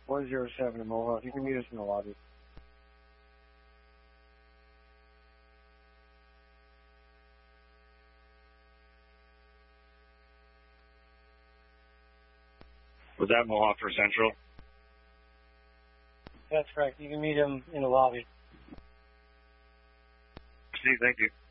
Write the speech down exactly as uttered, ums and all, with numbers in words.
one zero seven in Mohawk. You can meet us in the lobby. Was that Mohawk for Central? That's correct. You can meet him in the lobby. See, thank you.